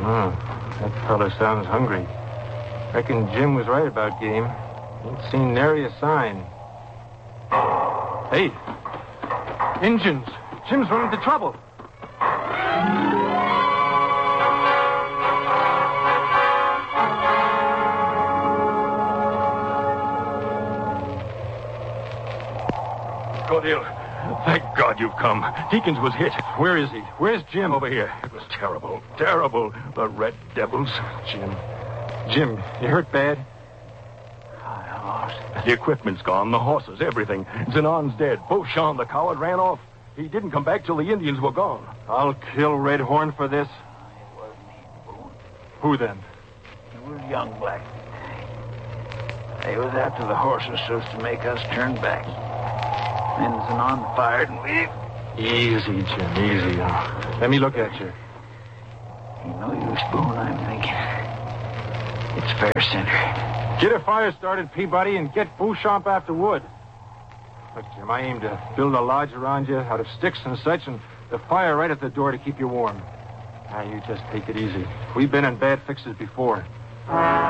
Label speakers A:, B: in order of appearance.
A: That fella sounds hungry. Reckon Jim was right about game. Ain't seen nary a sign. Hey, Injuns. Jim's run into trouble.
B: Cordell, thank God you've come. Deakins was hit.
A: Where is he? Where's Jim?
B: Over here. It was terrible. Terrible. The red devils.
A: Jim, you hurt bad?
C: I lost.
B: The equipment's gone. The horses, everything. Zenon's dead. Beauchamp, the coward, ran off. He didn't come back till the Indians were gone.
A: I'll kill Red Horn for this.
C: It wasn't me, Boone.
A: Who then?
C: It was young Black. They was after the horses so as to make us turn back. Then Zenon fired and we...
A: Easy, Jim, easy. Let me look at you.
C: You know you, Boone, I'm thinking. It's fair center.
A: Get a fire started, Peabody, and get Beauchamp after wood. Look, Jim, I aim to build a lodge around you out of sticks and such, and the fire right at the door to keep you warm. Now, you just take it easy. We've been in bad fixes before.